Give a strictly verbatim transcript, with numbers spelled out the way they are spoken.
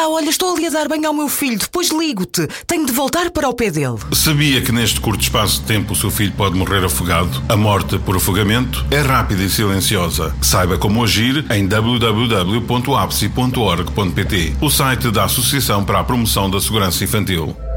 Ah, olha, estou ali a dar banho ao meu filho. Depois ligo-te. Tenho de voltar para o pé dele. Sabia que neste curto espaço de tempo o seu filho pode morrer afogado? A morte por afogamento é rápida e silenciosa. Saiba como agir em w w w ponto apsi ponto org ponto p t, o site da Associação para a Promoção da Segurança Infantil.